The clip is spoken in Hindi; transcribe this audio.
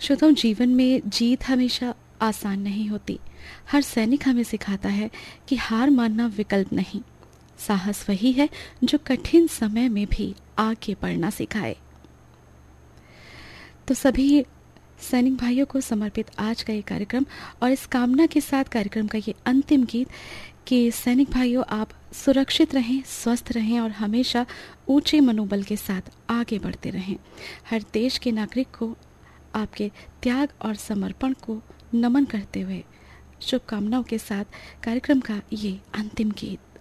श्रोताओं, जीवन में जीत हमेशा आसान नहीं होती। हर सैनिक हमें सिखाता है कि हार मानना विकल्प नहीं। साहस वही है जो कठिन समय में भी आगे बढ़ना सिखाए। तो सभी सैनिक भाइयों को समर्पित आज का ये कार्यक्रम, और इस कामना के साथ कार्यक्रम का ये अंतिम गीत कि सैनिक भाइयों, आप सुरक्षित रहें, स्वस्थ रहें और हमेशा ऊंचे मनोबल के साथ आगे बढ़ते रहें। हर देश के नागरिक को आपके त्याग और समर्पण को नमन करते हुए शुभकामनाओं के साथ कार्यक्रम का ये अंतिम गीत।